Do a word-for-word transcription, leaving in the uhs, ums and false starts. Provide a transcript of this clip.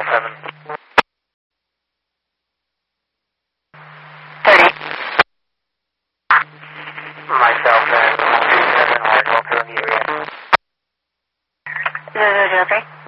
seven. thirty. Myself and three seven, hard welfare in the area. zero zero zero three.